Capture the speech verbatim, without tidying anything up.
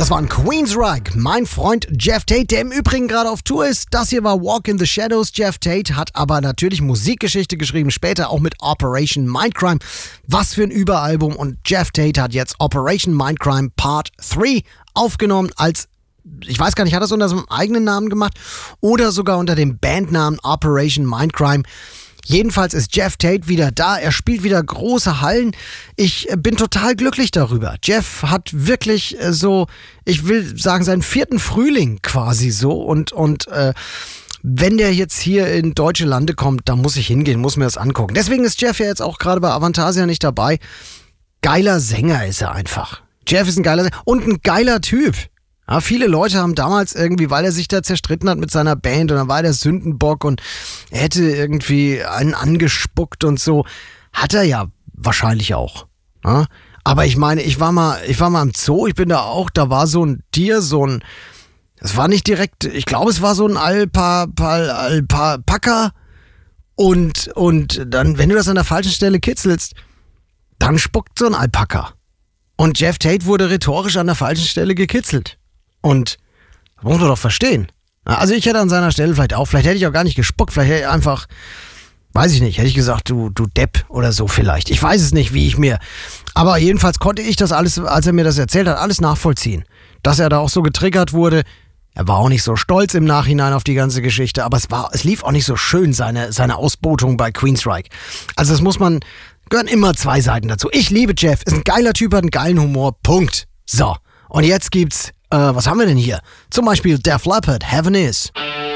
Das war ein Queensryche, mein Freund Jeff Tate, der im Übrigen gerade auf Tour ist. Das hier war Walk in the Shadows. Jeff Tate hat aber natürlich Musikgeschichte geschrieben, später auch mit Operation Mindcrime. Was für ein Überalbum. Und Jeff Tate hat jetzt Operation Mindcrime Part drei aufgenommen als, ich weiß gar nicht, hat er es unter seinem eigenen Namen gemacht oder sogar unter dem Bandnamen Operation Mindcrime. Jedenfalls ist Jeff Tate wieder da, er spielt wieder große Hallen. Ich bin total glücklich darüber. Jeff hat wirklich so, ich will sagen, seinen vierten Frühling quasi so. Und, und äh, wenn der jetzt hier in deutsche Lande kommt, dann muss ich hingehen, muss mir das angucken. Deswegen ist Jeff ja jetzt auch gerade bei Avantasia nicht dabei. Geiler Sänger ist er einfach. Jeff ist ein geiler Sänger und ein geiler Typ. Ja, viele Leute haben damals irgendwie, weil er sich da zerstritten hat mit seiner Band und dann war der Sündenbock und er hätte irgendwie einen angespuckt und so. Hat er ja wahrscheinlich auch. Ja? Aber ich meine, ich war mal, ich war mal im Zoo, ich bin da auch, da war so ein Tier, so ein, es war nicht direkt, ich glaube, es war so ein Alpa, Pal, Alpaka und, und dann, wenn du das an der falschen Stelle kitzelst, dann spuckt so ein Alpaka. Und Jeff Tate wurde rhetorisch an der falschen Stelle gekitzelt. Und das muss man doch verstehen. Also ich hätte an seiner Stelle vielleicht auch, vielleicht hätte ich auch gar nicht gespuckt, vielleicht hätte ich einfach, weiß ich nicht, hätte ich gesagt, du, du Depp oder so vielleicht. Ich weiß es nicht, wie ich mir, aber jedenfalls konnte ich das alles, als er mir das erzählt hat, alles nachvollziehen. Dass er da auch so getriggert wurde. Er war auch nicht so stolz im Nachhinein auf die ganze Geschichte, aber es war, es lief auch nicht so schön, seine, seine Ausbotung bei Queensryche. Also das muss man, gehören immer zwei Seiten dazu. Ich liebe Jeff, ist ein geiler Typ, hat einen geilen Humor, Punkt. So, und jetzt gibt's Äh, was haben wir denn hier? Zum Beispiel Def Leppard, Heaven Is.